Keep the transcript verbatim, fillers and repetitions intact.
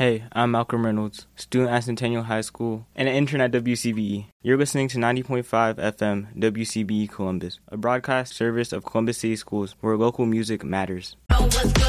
Hey, I'm Malcolm Reynolds, student at Centennial High School and an intern at W C B E. You're listening to ninety point five F M W C B E Columbus, a broadcast service of Columbus City Schools where local music matters. Oh, what's good?